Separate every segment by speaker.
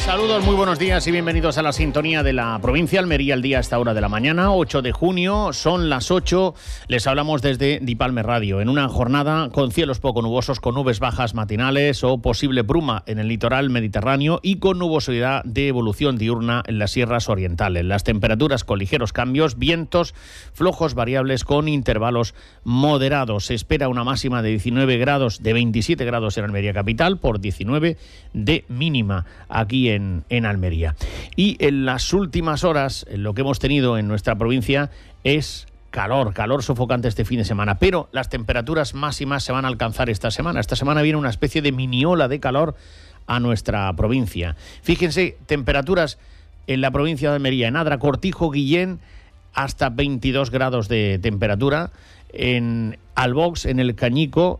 Speaker 1: Saludos, muy buenos días y bienvenidos a la sintonía de la provincia de Almería, el día a esta hora de la mañana, 8 de junio, son las 8, les hablamos desde Dipalme Radio, en una jornada con cielos poco nubosos, con nubes bajas matinales o posible bruma en el litoral mediterráneo y con nubosidad de evolución diurna en las sierras orientales. Las temperaturas con ligeros cambios, vientos flojos variables con intervalos moderados. Se espera una máxima de 19 grados, de 27 grados en Almería capital, por 19 de mínima aquí en Almería. Y en las últimas horas lo que hemos tenido en nuestra provincia es calor sofocante este fin de semana, pero las temperaturas máximas se van a alcanzar esta semana. Esta semana viene una especie de mini ola de calor a nuestra provincia. Fíjense, temperaturas en la provincia de Almería, en Adra, Cortijo, Guillén, hasta 22 grados de temperatura. En Albox, en el Cañico,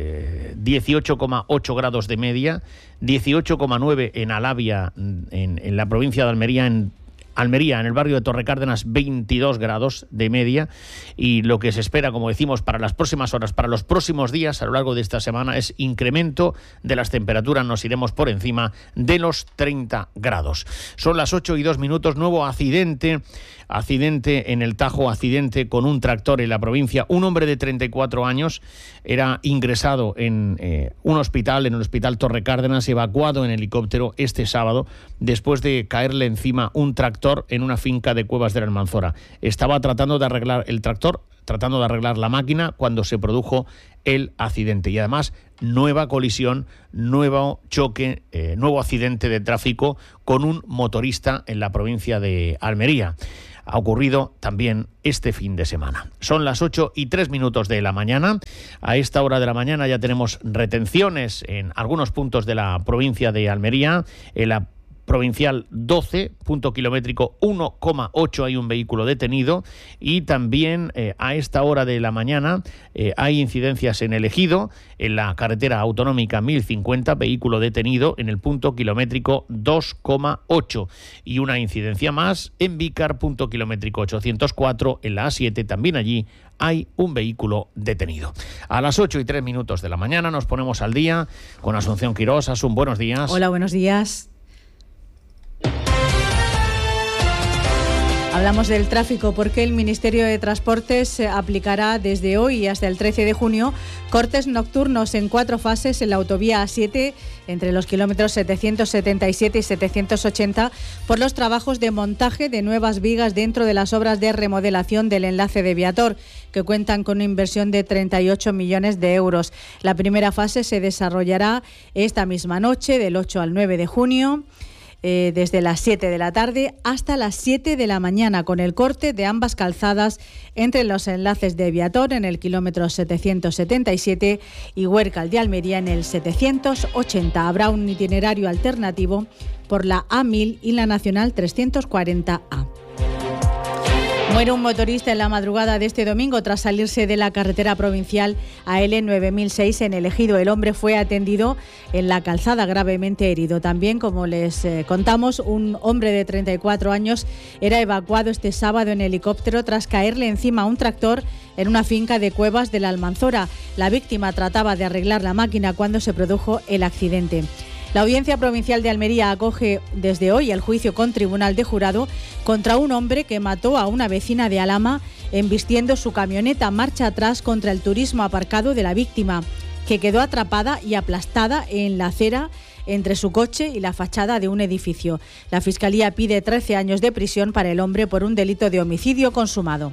Speaker 1: 18,8 grados de media, 18,9 en Alavia, en la provincia de Almería, en el barrio de Torrecárdenas, 22 grados de media, y lo que se espera, como decimos, para las próximas horas, para los próximos días, a lo largo de esta semana, es incremento de las temperaturas. Nos iremos por encima de los 30 grados. Son las 8:02, nuevo accidente en el Tajo, accidente con un tractor en la provincia. Un hombre de 34 años era ingresado en un hospital, en el Hospital Torrecárdenas, evacuado en helicóptero este sábado, después de caerle encima un tractor en una finca de Cuevas de la Almanzora. Estaba tratando de arreglar el tractor, tratando de arreglar la máquina, cuando se produjo el accidente. Y además, nueva colisión, nuevo choque, nuevo accidente de tráfico con un motorista en la provincia de Almería. Ha ocurrido también este fin de semana. Son las 8:03 de la mañana. A esta hora de la mañana ya tenemos retenciones en algunos puntos de la provincia de Almería. En la provincial 12, punto kilométrico 1,8 hay un vehículo detenido, y también a esta hora de la mañana hay incidencias en el Ejido, en la carretera autonómica 1050, vehículo detenido en el punto kilométrico 2,8, y una incidencia más en Vícar, punto kilométrico 804, en la A7, también allí hay un vehículo detenido. A las 8:03 de la mañana nos ponemos al día con Asunción Quirós. Asun, buenos días.
Speaker 2: Hola, buenos días. Hablamos del tráfico porque el Ministerio de Transportes aplicará desde hoy hasta el 13 de junio cortes nocturnos en 4 fases en la autovía A7 entre los kilómetros 777 y 780 por los trabajos de montaje de nuevas vigas dentro de las obras de remodelación del enlace de Viator, que cuentan con una inversión de 38 millones de euros. La primera fase se desarrollará esta misma noche, del 8 al 9 de junio. Desde las 7 de la tarde hasta las 7 de la mañana, con el corte de ambas calzadas entre los enlaces de Viator en el kilómetro 777 y Huércal de Almería en el 780. Habrá un itinerario alternativo por la A1000 y la Nacional 340A. Muere un motorista en la madrugada de este domingo tras salirse de la carretera provincial AL9006 en el Ejido. El hombre fue atendido en la calzada gravemente herido. También, como les contamos, un hombre de 34 años era evacuado este sábado en helicóptero tras caerle encima a un tractor en una finca de Cuevas de la Almanzora. La víctima trataba de arreglar la máquina cuando se produjo el accidente. La Audiencia Provincial de Almería acoge desde hoy el juicio con tribunal de jurado contra un hombre que mató a una vecina de Alhama embistiendo su camioneta marcha atrás contra el turismo aparcado de la víctima, que quedó atrapada y aplastada en la acera entre su coche y la fachada de un edificio. La Fiscalía pide 13 años de prisión para el hombre por un delito de homicidio consumado.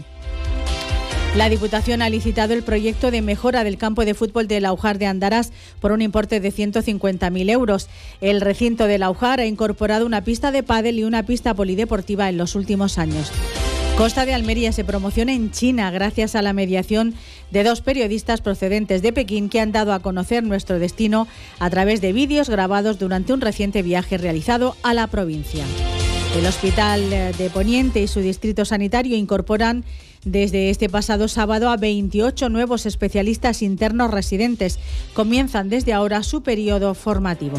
Speaker 2: La Diputación ha licitado el proyecto de mejora del campo de fútbol de Laujar de Andarás por un importe de 150.000 euros. El recinto de Laujar ha incorporado una pista de pádel y una pista polideportiva en los últimos años. Costa de Almería se promociona en China gracias a la mediación de 2 periodistas procedentes de Pekín que han dado a conocer nuestro destino a través de vídeos grabados durante un reciente viaje realizado a la provincia. El Hospital de Poniente y su distrito sanitario incorporan desde este pasado sábado a 28 nuevos especialistas internos residentes. Comienzan desde ahora su periodo formativo.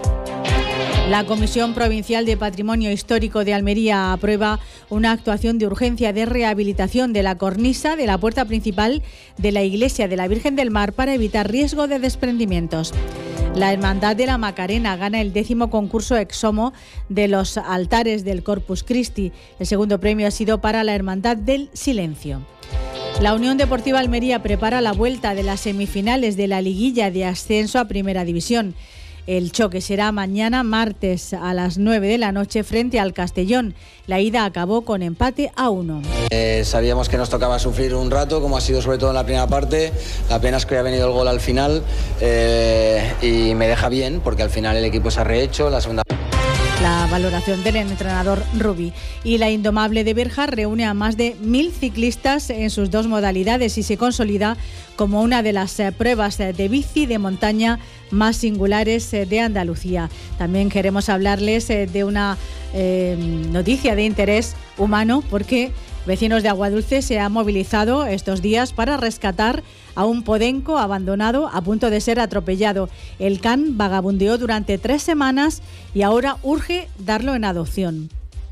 Speaker 2: La Comisión Provincial de Patrimonio Histórico de Almería aprueba una actuación de urgencia de rehabilitación de la cornisa de la puerta principal de la Iglesia de la Virgen del Mar para evitar riesgo de desprendimientos. La Hermandad de la Macarena gana el 10º concurso Exomo de los altares del Corpus Christi. El segundo premio ha sido para la Hermandad del Silencio. La Unión Deportiva Almería prepara la vuelta de las semifinales de la liguilla de ascenso a Primera División. El choque será mañana martes a las 9 de la noche frente al Castellón. La ida acabó con empate a 1.
Speaker 3: Sabíamos que nos tocaba sufrir un rato, como ha sido sobre todo en la primera parte. La pena es que haya venido el gol al final y me deja bien porque al final el equipo se ha rehecho. La segunda...
Speaker 2: La valoración del entrenador Rubi. Y la Indomable de Berja reúne a más de 1.000 ciclistas en sus dos modalidades y se consolida como una de las pruebas de bici de montaña más singulares de Andalucía. También queremos hablarles de una noticia de interés humano, porque vecinos de Aguadulce se han movilizado estos días para rescatar a un podenco abandonado a punto de ser atropellado. El can vagabundeó durante 3 semanas y ahora urge darlo en adopción.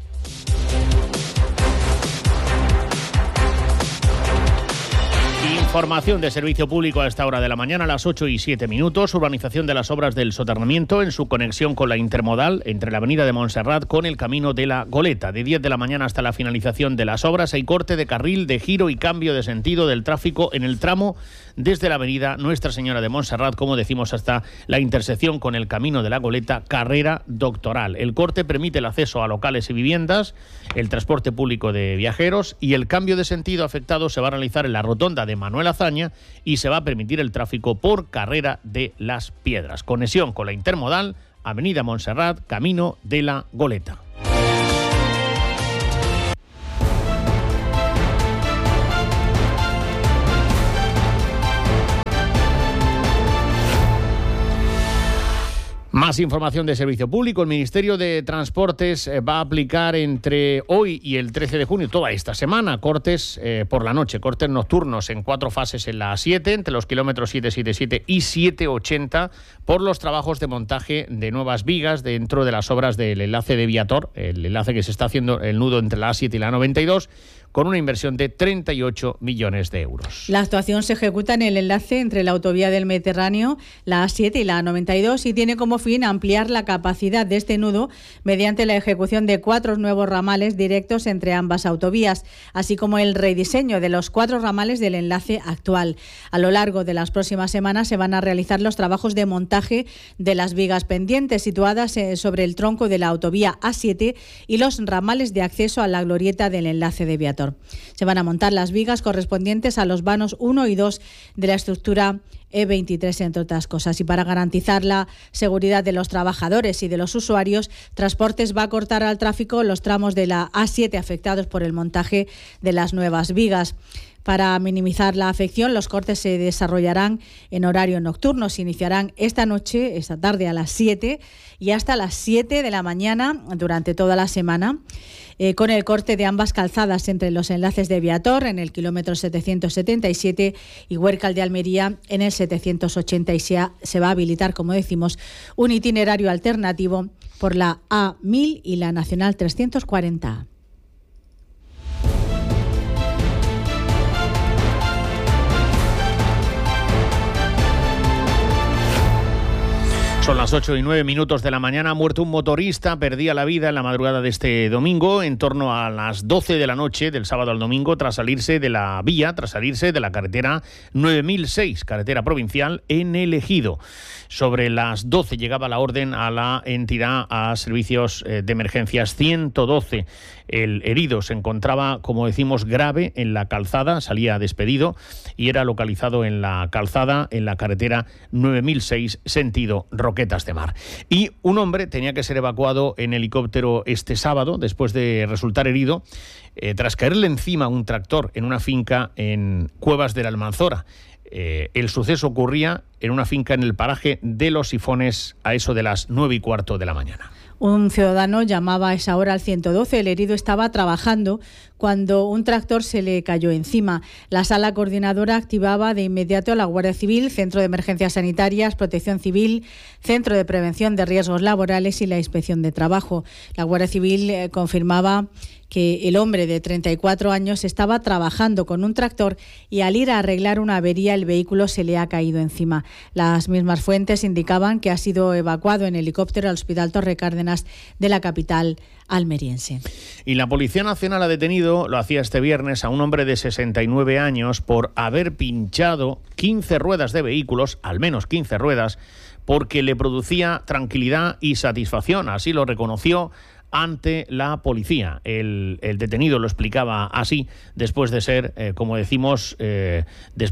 Speaker 1: Información de servicio público a esta hora de la mañana, a las 8:07. Urbanización de las obras del soterramiento en su conexión con la intermodal entre la avenida de Montserrat con el camino de la Goleta. De 10 de la mañana hasta la finalización de las obras hay corte de carril, de giro y cambio de sentido del tráfico en el tramo desde la avenida Nuestra Señora de Montserrat, como decimos, hasta la intersección con el camino de la Goleta, carrera Doctoral. El corte permite el acceso a locales y viviendas, el transporte público de viajeros, y el cambio de sentido afectado se va a realizar en la rotonda de Manuel Azaña y se va a permitir el tráfico por carrera de Las Piedras. Conexión con la intermodal, avenida Montserrat, camino de la Goleta. Más información de servicio público. El Ministerio de Transportes va a aplicar entre hoy y el 13 de junio, toda esta semana, cortes por la noche, cortes nocturnos en 4 fases en la A7, entre los kilómetros 777 y 780, por los trabajos de montaje de nuevas vigas dentro de las obras del enlace de Viator, el enlace que se está haciendo, el nudo entre la A7 y la 92, con una inversión de 38 millones de euros.
Speaker 2: La actuación se ejecuta en el enlace entre la autovía del Mediterráneo, la A7 y la A92, y tiene como fin ampliar la capacidad de este nudo mediante la ejecución de 4 nuevos ramales directos entre ambas autovías, así como el rediseño de los 4 ramales del enlace actual. A lo largo de las próximas semanas se van a realizar los trabajos de montaje de las vigas pendientes situadas sobre el tronco de la autovía A7 y los ramales de acceso a la glorieta del enlace de Viator. Se van a montar las vigas correspondientes a los vanos 1 y 2 de la estructura E23, entre otras cosas. Y para garantizar la seguridad de los trabajadores y de los usuarios, Transportes va a cortar al tráfico los tramos de la A7 afectados por el montaje de las nuevas vigas. Para minimizar la afección, los cortes se desarrollarán en horario nocturno. Se iniciarán esta tarde a las 7 y hasta las 7 de la mañana durante toda la semana, con el corte de ambas calzadas entre los enlaces de Viator en el kilómetro 777 y Huércal de Almería en el 780, y se va a habilitar, como decimos, un itinerario alternativo por la A1000 y la Nacional 340.
Speaker 1: Son las 8:09 de la mañana. Ha muerto un motorista, perdía la vida en la madrugada de este domingo, en torno a las 12 de la noche del sábado al domingo, tras salirse de la carretera 9006, carretera provincial en El Ejido. Sobre las 12 llegaba la orden a la entidad, a servicios de emergencias 112. El herido se encontraba, como decimos, grave en la calzada, salía despedido y era localizado en la calzada, en la carretera 9006, sentido Roquetas de Mar. Y un hombre tenía que ser evacuado en helicóptero este sábado, después de resultar herido, tras caerle encima un tractor en una finca en Cuevas de la Almanzora. El suceso ocurría en una finca en el paraje de Los Sifones a eso de las 9:15 de la mañana.
Speaker 2: Un ciudadano llamaba a esa hora al 112. El herido estaba trabajando cuando un tractor se le cayó encima. La sala coordinadora activaba de inmediato a la Guardia Civil, Centro de Emergencias Sanitarias, Protección Civil, Centro de Prevención de Riesgos Laborales y la Inspección de Trabajo. La Guardia Civil confirmaba que el hombre de 34 años estaba trabajando con un tractor y al ir a arreglar una avería el vehículo se le ha caído encima. Las mismas fuentes indicaban que ha sido evacuado en helicóptero al Hospital Torre Cárdenas de la capital almeriense.
Speaker 1: Y la Policía Nacional ha detenido, lo hacía este viernes, a un hombre de 69 años por haber pinchado 15 ruedas de vehículos, al menos 15 ruedas, porque le producía tranquilidad y satisfacción. Así lo reconoció ante la policía. El detenido lo explicaba así después de ser, como decimos, de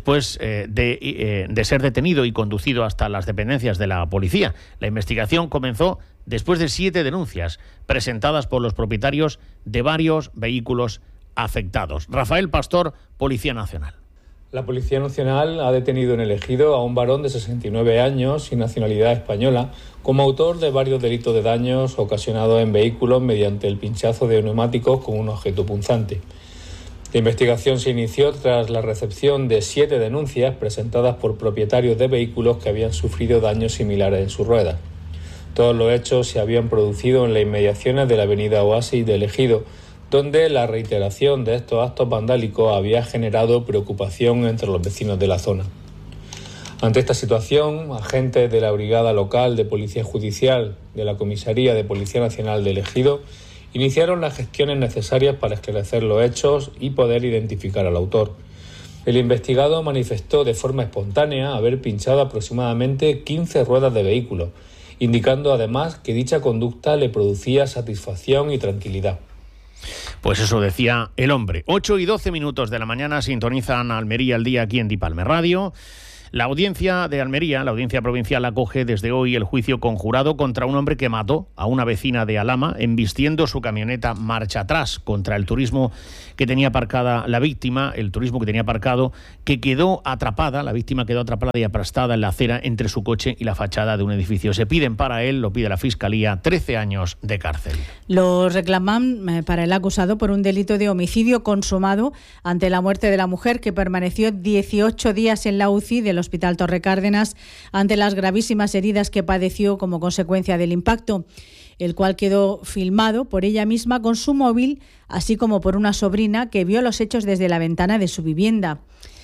Speaker 1: ser detenido y conducido hasta las dependencias de la policía. La investigación comenzó después de 7 denuncias presentadas por los propietarios de varios vehículos afectados. Rafael Pastor, Policía Nacional.
Speaker 4: La Policía Nacional ha detenido en el Ejido a un varón de 69 años sin nacionalidad española como autor de varios delitos de daños ocasionados en vehículos mediante el pinchazo de neumáticos con un objeto punzante. La investigación se inició tras la recepción de 7 denuncias presentadas por propietarios de vehículos que habían sufrido daños similares en sus ruedas. Todos los hechos se habían producido en las inmediaciones de la avenida Oasis del Ejido, donde la reiteración de estos actos vandálicos había generado preocupación entre los vecinos de la zona. Ante esta situación, agentes de la Brigada Local de Policía Judicial de la Comisaría de Policía Nacional del Ejido iniciaron las gestiones necesarias para esclarecer los hechos y poder identificar al autor. El investigado manifestó de forma espontánea haber pinchado aproximadamente 15 ruedas de vehículo, indicando además que dicha conducta le producía satisfacción y tranquilidad.
Speaker 1: Pues eso decía el hombre. 8:12 de la mañana, sintonizan Almería al día aquí en Dipalme Radio. La audiencia de Almería, la audiencia provincial, acoge desde hoy el juicio conjurado contra un hombre que mató a una vecina de Alhama embistiendo su camioneta marcha atrás contra el turismo que tenía aparcada la víctima, el turismo que tenía aparcado, que quedó atrapada, la víctima quedó atrapada y aplastada en la acera entre su coche y la fachada de un edificio. Se piden para él, lo pide la Fiscalía, 13 años de cárcel.
Speaker 2: Lo reclaman para el acusado por un delito de homicidio consumado ante la muerte de la mujer, que permaneció 18 días en la UCI del Hospital Torre Cárdenas ante las gravísimas heridas que padeció como consecuencia del impacto, el cual quedó filmado por ella misma con su móvil, así como por una sobrina que vio los hechos desde la ventana de su vivienda.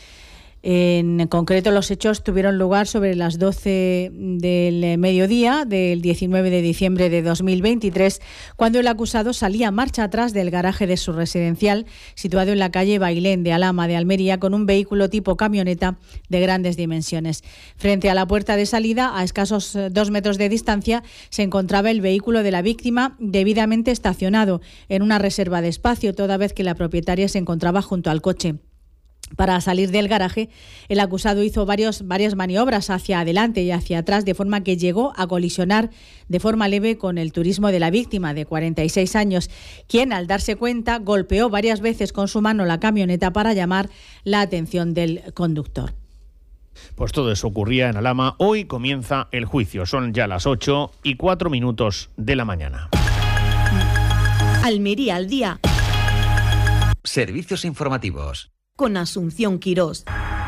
Speaker 2: En concreto, los hechos tuvieron lugar sobre las 12 del mediodía del 19 de diciembre de 2023, cuando el acusado salía marcha atrás del garaje de su residencial, situado en la calle Bailén de Alhama de Almería, con un vehículo tipo camioneta de grandes dimensiones. Frente a la puerta de salida, a escasos 2 metros de distancia, se encontraba el vehículo de la víctima debidamente estacionado en una reserva de espacio, toda vez que la propietaria se encontraba junto al coche. Para salir del garaje, el acusado hizo varias maniobras hacia adelante y hacia atrás, de forma que llegó a colisionar de forma leve con el turismo de la víctima, de 46 años, quien, al darse cuenta, golpeó varias veces con su mano la camioneta para llamar la atención del conductor.
Speaker 1: Pues todo eso ocurría en Alhama. Hoy comienza el juicio. Son ya las 8:04 de la mañana.
Speaker 5: Almería al día.
Speaker 6: Servicios informativos.
Speaker 5: Con Asunción Quirós.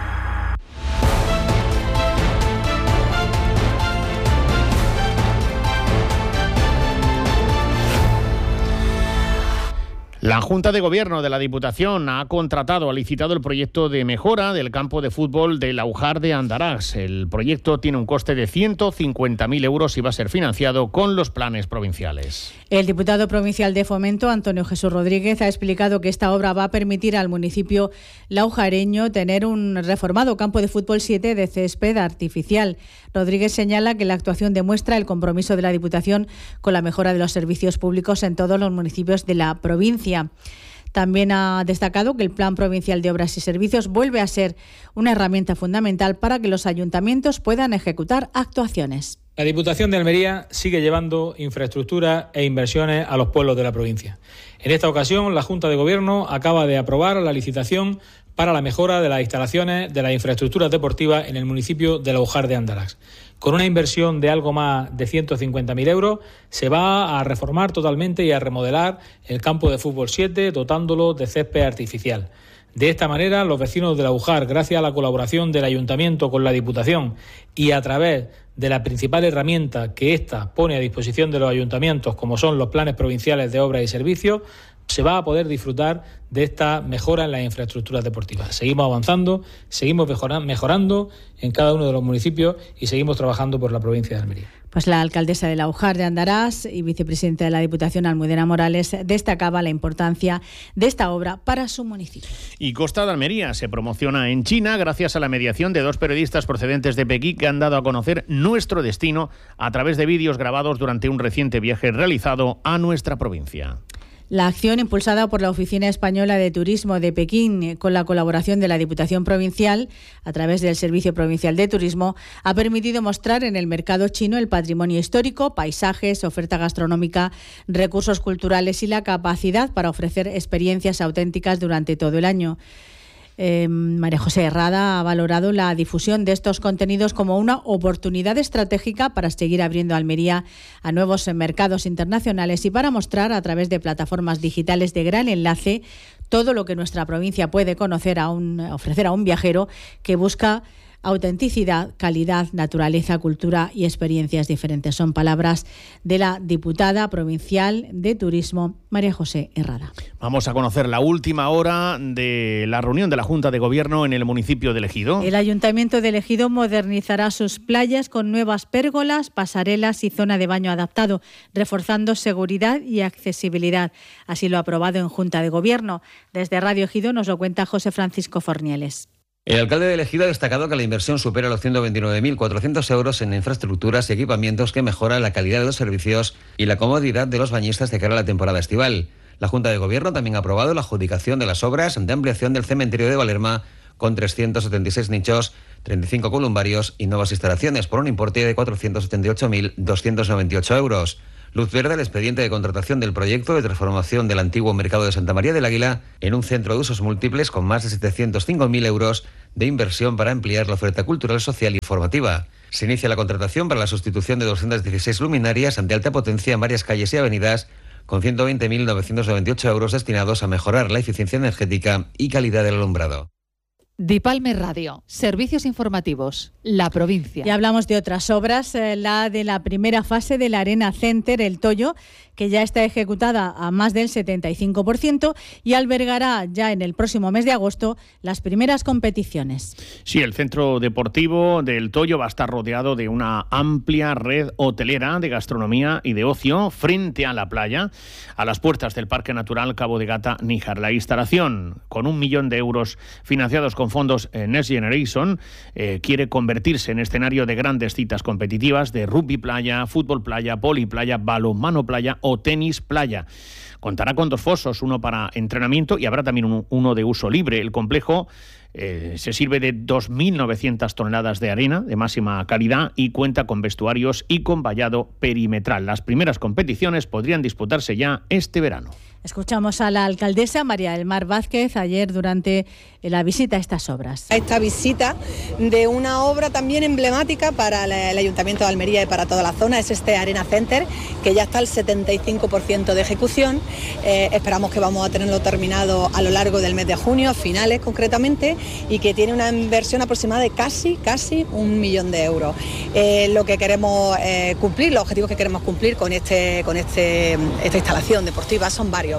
Speaker 1: La Junta de Gobierno de la Diputación ha licitado el proyecto de mejora del campo de fútbol de Laujar de Andarax. El proyecto tiene un coste de 150.000 euros y va a ser financiado con los planes provinciales.
Speaker 2: El diputado provincial de Fomento, Antonio Jesús Rodríguez, ha explicado que esta obra va a permitir al municipio laujareño tener un reformado campo de fútbol 7 de césped artificial. Rodríguez señala que la actuación demuestra el compromiso de la Diputación con la mejora de los servicios públicos en todos los municipios de la provincia. También ha destacado que el Plan Provincial de Obras y Servicios vuelve a ser una herramienta fundamental para que los ayuntamientos puedan ejecutar actuaciones.
Speaker 7: La Diputación de Almería sigue llevando infraestructura e inversiones a los pueblos de la provincia. En esta ocasión, la Junta de Gobierno acaba de aprobar la licitación para la mejora de las instalaciones de las infraestructuras deportivas en el municipio de Laujar de Andarax. Con una inversión de algo más de 150.000 euros, se va a reformar totalmente y a remodelar el campo de fútbol 7, dotándolo de césped artificial. De esta manera, los vecinos de Laujar, gracias a la colaboración del Ayuntamiento con la Diputación y a través de la principal herramienta que ésta pone a disposición de los ayuntamientos, como son los planes provinciales de obras y servicios, se va a poder disfrutar de esta mejora en las infraestructuras deportivas. Seguimos avanzando, seguimos mejorando en cada uno de los municipios y seguimos trabajando por la provincia de Almería.
Speaker 2: Pues la alcaldesa de Laujar de Andarás y vicepresidenta de la Diputación, Almudena Morales, destacaba la importancia de esta obra para su municipio.
Speaker 1: Y Costa de Almería se promociona en China gracias a la mediación de 2 periodistas procedentes de Pekín que han dado a conocer nuestro destino a través de vídeos grabados durante un reciente viaje realizado a nuestra provincia.
Speaker 2: La acción, impulsada por la Oficina Española de Turismo de Pekín, con la colaboración de la Diputación Provincial, a través del Servicio Provincial de Turismo, ha permitido mostrar en el mercado chino el patrimonio histórico, paisajes, oferta gastronómica, recursos culturales y la capacidad para ofrecer experiencias auténticas durante todo el año. María José Herrada ha valorado la difusión de estos contenidos como una oportunidad estratégica para seguir abriendo Almería a nuevos mercados internacionales y para mostrar a través de plataformas digitales de gran enlace todo lo que nuestra provincia puede ofrecer a un viajero que busca autenticidad, calidad, naturaleza, cultura y experiencias diferentes. Son palabras de la diputada provincial de Turismo, María José Herrada.
Speaker 1: Vamos a conocer la última hora de la reunión de la Junta de Gobierno en el municipio de Ejido.
Speaker 2: El Ayuntamiento de Ejido modernizará sus playas con nuevas pérgolas, pasarelas y zona de baño adaptado, reforzando seguridad y accesibilidad. Así lo ha aprobado en Junta de Gobierno. Desde Radio Ejido nos lo cuenta José Francisco Fornieles.
Speaker 8: El alcalde de Ejido ha destacado que la inversión supera los 129.400 euros en infraestructuras y equipamientos que mejoran la calidad de los servicios y la comodidad de los bañistas de cara a la temporada estival. La Junta de Gobierno también ha aprobado la adjudicación de las obras de ampliación del cementerio de Valerma con 376 nichos, 35 columbarios y nuevas instalaciones por un importe de 478.298 euros. Luz verde al expediente de contratación del proyecto de transformación del antiguo mercado de Santa María del Águila en un centro de usos múltiples con más de 705.000 euros de inversión para ampliar la oferta cultural, social y formativa. Se inicia la contratación para la sustitución de 216 luminarias de alta potencia en varias calles y avenidas con 120.998 euros destinados a mejorar la eficiencia energética y calidad del alumbrado.
Speaker 9: Dipalme Radio, servicios informativos, la provincia.
Speaker 2: Y hablamos de otras obras, la de la primera fase de la Arena Center, El Toyo, que ya está ejecutada a más del 75% y albergará ya en el próximo mes de agosto las primeras competiciones.
Speaker 1: Sí, el centro deportivo del Toyo va a estar rodeado de una amplia red hotelera de gastronomía y de ocio frente a la playa, a las puertas del Parque Natural Cabo de Gata-Níjar. La instalación, con 1 millón de euros financiados con fondos Next Generation, quiere convertirse en escenario de grandes citas competitivas de rugby playa, fútbol playa, poli playa, balonmano playa o tenis playa. Contará con 2 fosos, uno para entrenamiento y habrá también uno de uso libre. El complejo se sirve de 2.900 toneladas de arena de máxima calidad y cuenta con vestuarios y con vallado perimetral. Las primeras competiciones podrían disputarse ya este verano.
Speaker 2: Escuchamos a la alcaldesa María del Mar Vázquez ayer durante la visita a estas obras.
Speaker 10: Esta visita de una obra también emblemática para el Ayuntamiento de Almería y para toda la zona es este Arena Center, que ya está al 75% de ejecución. Esperamos que vamos a tenerlo terminado a lo largo del mes de junio, a finales concretamente, y que tiene una inversión aproximada de casi 1 millón de euros. Lo que queremos cumplir, los objetivos que queremos cumplir con esta instalación deportiva son varios.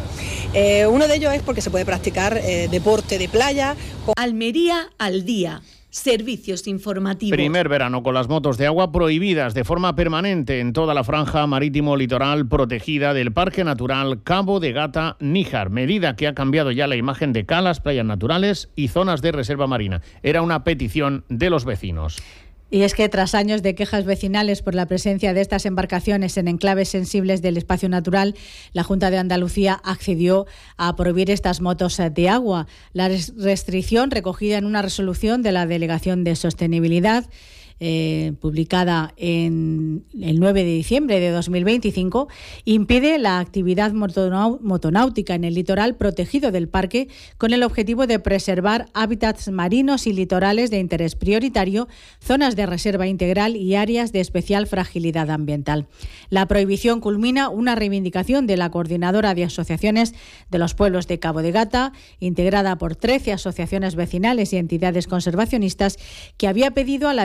Speaker 10: Uno de ellos es porque se puede practicar deporte de playa.
Speaker 5: Almería al día. Servicios informativos.
Speaker 1: Primer verano con las motos de agua prohibidas de forma permanente en toda la franja marítimo-litoral protegida del Parque Natural Cabo de Gata-Níjar. Medida que ha cambiado ya la imagen de calas, playas naturales y zonas de reserva marina. Era una petición de los vecinos.
Speaker 2: Y es que tras años de quejas vecinales por la presencia de estas embarcaciones en enclaves sensibles del espacio natural, la Junta de Andalucía accedió a prohibir estas motos de agua. La restricción, recogida en una resolución de la Delegación de Sostenibilidad, publicada en el 9 de diciembre de 2025, impide la actividad motonáutica en el litoral protegido del parque con el objetivo de preservar hábitats marinos y litorales de interés prioritario, zonas de reserva integral y áreas de especial fragilidad ambiental. La prohibición culmina una reivindicación de la Coordinadora de Asociaciones de los Pueblos de Cabo de Gata, integrada por 13 asociaciones vecinales y entidades conservacionistas, que había pedido a la Dirección de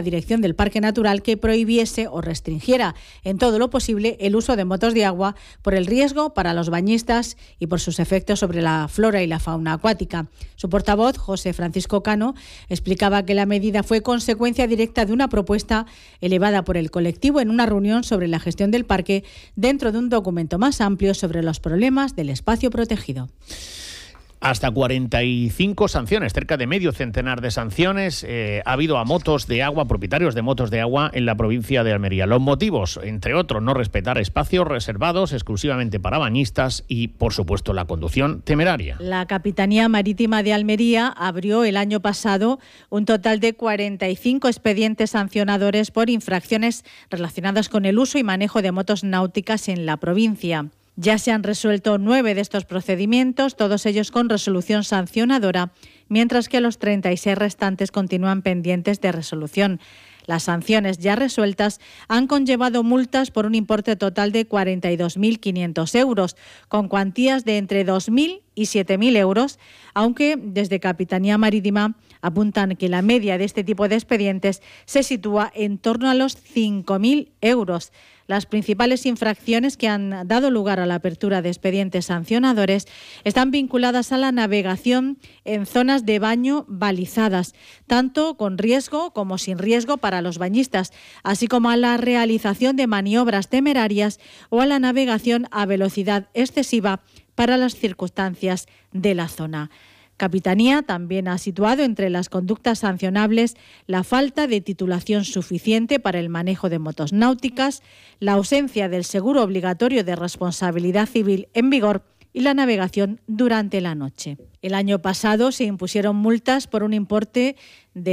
Speaker 2: del Parque Natural que prohibiese o restringiera en todo lo posible el uso de motos de agua por el riesgo para los bañistas y por sus efectos sobre la flora y la fauna acuática. Su portavoz, José Francisco Cano, explicaba que la medida fue consecuencia directa de una propuesta elevada por el colectivo en una reunión sobre la gestión del parque dentro de un documento más amplio sobre los problemas del espacio protegido.
Speaker 1: Hasta 45 sanciones, cerca de medio centenar de sanciones ha habido a motos de agua, propietarios de motos de agua en la provincia de Almería. Los motivos, entre otros, no respetar espacios reservados exclusivamente para bañistas y, por supuesto, la conducción temeraria.
Speaker 2: La Capitanía Marítima de Almería abrió el año pasado un total de 45 expedientes sancionadores por infracciones relacionadas con el uso y manejo de motos náuticas en la provincia. Ya se han resuelto 9 de estos procedimientos, todos ellos con resolución sancionadora, mientras que los 36 restantes continúan pendientes de resolución. Las sanciones ya resueltas han conllevado multas por un importe total de 42.500 euros, con cuantías de entre 2.000 y 7.000 euros, aunque desde Capitanía Marítima apuntan que la media de este tipo de expedientes se sitúa en torno a los 5.000 euros. Las principales infracciones que han dado lugar a la apertura de expedientes sancionadores están vinculadas a la navegación en zonas de baño balizadas, tanto con riesgo como sin riesgo para los bañistas, así como a la realización de maniobras temerarias o a la navegación a velocidad excesiva para las circunstancias de la zona. Capitanía también ha situado entre las conductas sancionables la falta de titulación suficiente para el manejo de motos náuticas, la ausencia del seguro obligatorio de responsabilidad civil en vigor y la navegación durante la noche. El año pasado se impusieron multas por un importe de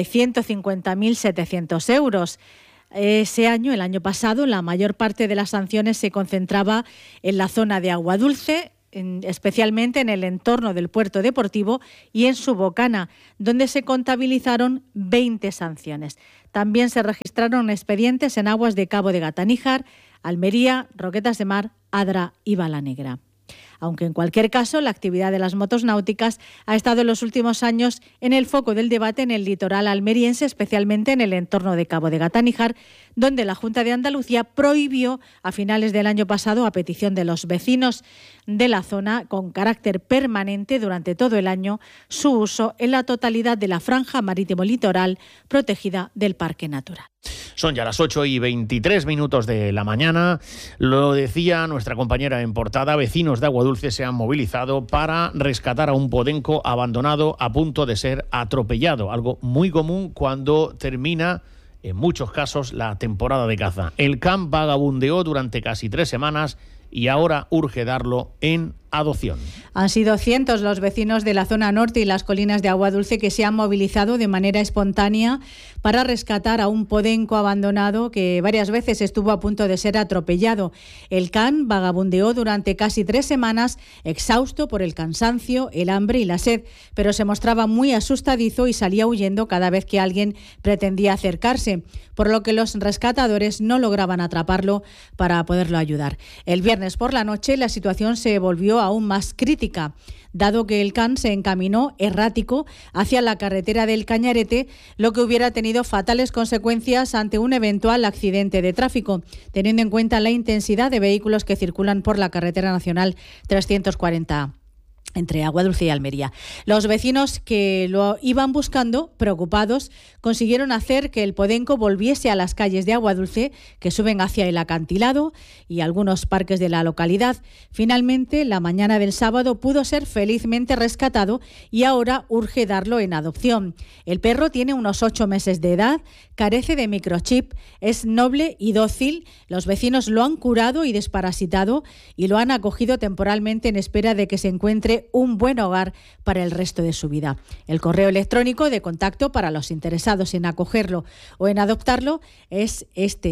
Speaker 2: 150.700 euros. Ese año, el año pasado, la mayor parte de las sanciones se concentraba en la zona de Agua Dulce, especialmente en el entorno del puerto deportivo y en su bocana, donde se contabilizaron 20 sanciones. También se registraron expedientes en aguas de Cabo de Gata-Níjar, Almería, Roquetas de Mar, Adra y Balanegra. Aunque en cualquier caso la actividad de las motos náuticas ha estado en los últimos años en el foco del debate en el litoral almeriense, especialmente en el entorno de Cabo de Gata-Níjar, donde la Junta de Andalucía prohibió a finales del año pasado, a petición de los vecinos de la zona, con carácter permanente durante todo el año, su uso en la totalidad de la franja marítimo-litoral protegida del Parque Natural.
Speaker 1: Son ya las 8:23 de la mañana. Lo decía nuestra compañera en portada, vecinos de Aguadulce se han movilizado para rescatar a un podenco abandonado a punto de ser atropellado, algo muy común cuando termina, en muchos casos, la temporada de caza. El can vagabundeó durante casi 3 semanas y ahora urge darlo en adopción.
Speaker 2: Han sido cientos los vecinos de la zona norte y las colinas de Aguadulce que se han movilizado de manera espontánea para rescatar a un podenco abandonado que varias veces estuvo a punto de ser atropellado. El can vagabundeó durante casi 3 semanas, exhausto por el cansancio, el hambre y la sed, pero se mostraba muy asustadizo y salía huyendo cada vez que alguien pretendía acercarse, por lo que los rescatadores no lograban atraparlo para poderlo ayudar. El viernes por la noche la situación se volvió aún más crítica, dado que el can se encaminó errático hacia la carretera del Cañarete, lo que hubiera tenido fatales consecuencias ante un eventual accidente de tráfico, teniendo en cuenta la intensidad de vehículos que circulan por la carretera nacional 340 entre Aguadulce y Almería. Los vecinos que lo iban buscando, preocupados, consiguieron hacer que el podenco volviese a las calles de Aguadulce, que suben hacia el acantilado y algunos parques de la localidad. Finalmente, la mañana del sábado pudo ser felizmente rescatado y ahora urge darlo en adopción. El perro tiene unos 8 meses de edad, carece de microchip, es noble y dócil. Los vecinos lo han curado y desparasitado y lo han acogido temporalmente en espera de que se encuentre un buen hogar para el resto de su vida. El correo electrónico de contacto para los interesados en acogerlo o en adoptarlo es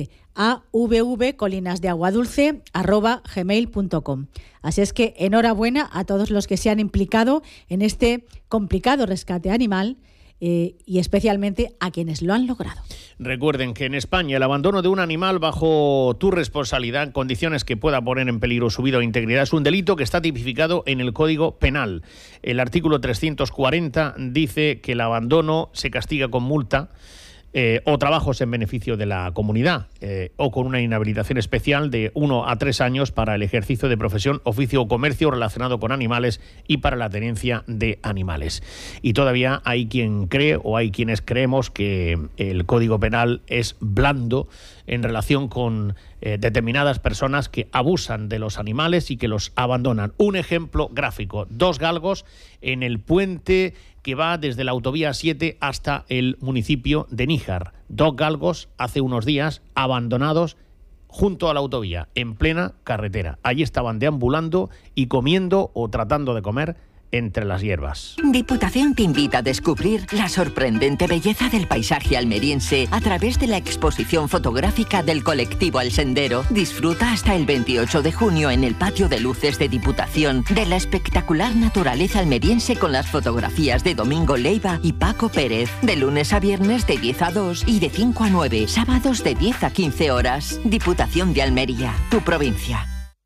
Speaker 2: avvcolinasdeaguadulce@gmail.com. Así es que enhorabuena a todos los que se han implicado en este complicado rescate animal y especialmente a quienes lo han logrado.
Speaker 1: Recuerden que en España el abandono de un animal bajo tu responsabilidad en condiciones que pueda poner en peligro su vida o integridad es un delito que está tipificado en el Código Penal. El artículo 340 dice que el abandono se castiga con multa o trabajos en beneficio de la comunidad, o con una inhabilitación especial de 1 a 3 años para el ejercicio de profesión, oficio o comercio relacionado con animales y para la tenencia de animales. Y todavía hay quien cree, o hay quienes creemos, que el Código Penal es blando en relación con determinadas personas que abusan de los animales y que los abandonan. Un ejemplo gráfico: 2 galgos en el puente que va desde la autovía 7 hasta el municipio de Níjar. 2 galgos hace unos días abandonados junto a la autovía, en plena carretera. Allí estaban deambulando y comiendo o tratando de comer entre las hierbas.
Speaker 11: Diputación te invita a descubrir la sorprendente belleza del paisaje almeriense a través de la exposición fotográfica del colectivo El Sendero. Disfruta hasta el 28 de junio en el patio de luces de Diputación de la espectacular naturaleza almeriense con las fotografías de Domingo Leiva y Paco Pérez. De lunes a viernes de 10 a 2 y de 5 a 9, sábados de 10 a 15 horas. Diputación de Almería, tu provincia.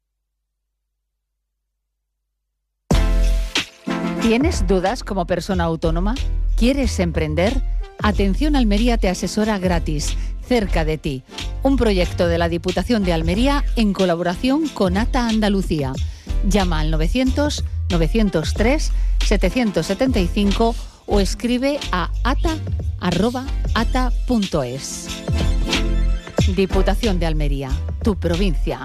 Speaker 9: ¿Tienes dudas como persona autónoma? ¿Quieres emprender? Atención Almería te asesora gratis, cerca de ti. Un proyecto de la Diputación de Almería en colaboración con ATA Andalucía. Llama al 900-903-775 o escribe a ata@ata.es. Diputación de Almería, tu provincia.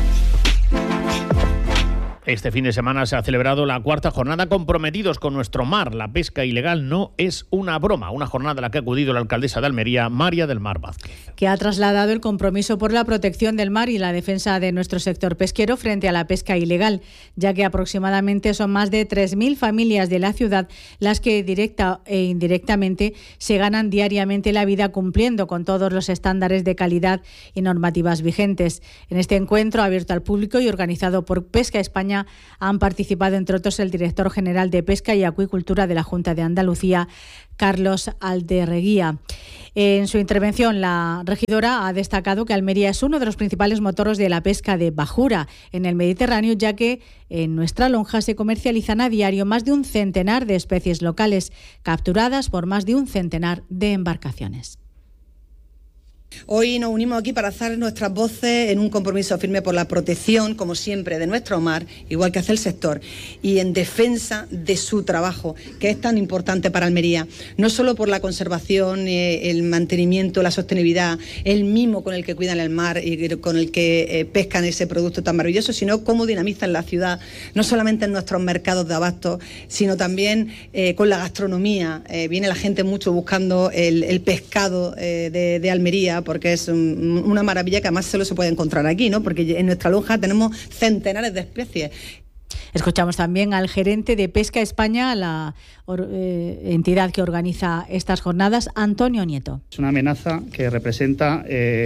Speaker 1: Este fin de semana se ha celebrado la 4ª jornada Comprometidos con nuestro mar. La pesca ilegal no es una broma. Una jornada a la que ha acudido la alcaldesa de Almería, María del Mar Vázquez,
Speaker 2: que ha trasladado el compromiso por la protección del mar y la defensa de nuestro sector pesquero frente a la pesca ilegal, ya que aproximadamente son más de 3.000 familias de la ciudad las que directa e indirectamente se ganan diariamente la vida cumpliendo con todos los estándares de calidad y normativas vigentes. En este encuentro abierto al público y organizado por Pesca España han participado, entre otros, el director general de Pesca y Acuicultura de la Junta de Andalucía, Carlos Alderreguía. En su intervención, la regidora ha destacado que Almería es uno de los principales motores de la pesca de bajura en el Mediterráneo, ya que en nuestra lonja se comercializan a diario más de un centenar de especies locales, capturadas por más de un centenar de embarcaciones.
Speaker 12: Hoy nos unimos aquí para alzar nuestras voces en un compromiso firme por la protección, como siempre, de nuestro mar, igual que hace el sector, y en defensa de su trabajo, que es tan importante para Almería, no solo por la conservación, el mantenimiento, la sostenibilidad, el mimo con el que cuidan el mar y con el que pescan ese producto tan maravilloso, sino cómo dinamizan la ciudad, no solamente en nuestros mercados de abastos, sino también con la gastronomía. Viene la gente mucho buscando el pescado de Almería, porque es una maravilla que además solo se puede encontrar aquí, ¿no? Porque en nuestra lonja tenemos centenares de especies.
Speaker 2: Escuchamos también al gerente de Pesca España, la entidad que organiza estas jornadas, Antonio Nieto.
Speaker 13: Es una amenaza que representa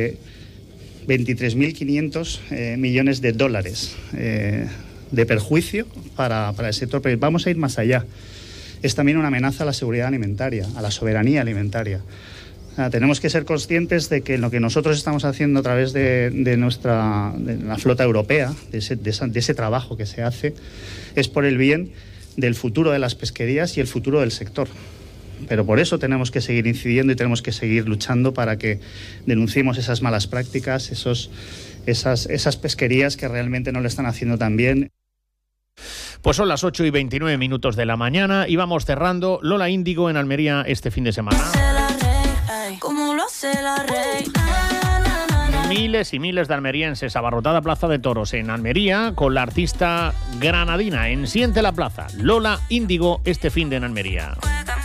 Speaker 13: 23.500 millones de dólares de perjuicio para el sector, pero vamos a ir más allá. Es también una amenaza a la seguridad alimentaria, a la soberanía alimentaria. Tenemos que ser conscientes de que lo que nosotros estamos haciendo a través de la flota europea, de ese trabajo que se hace, es por el bien del futuro de las pesquerías y el futuro del sector. Pero por eso tenemos que seguir incidiendo y tenemos que seguir luchando para que denunciemos esas malas prácticas, esas pesquerías que realmente no lo están haciendo tan bien.
Speaker 1: Pues son las 8:29 de la mañana y vamos cerrando. Lola Índigo en Almería este fin de semana.
Speaker 14: Como lo hace la reina.
Speaker 1: Miles y miles de almerienses, abarrotada Plaza de Toros en Almería con la artista granadina en Siente la Plaza, Lola Índigo, este fin de en Almería.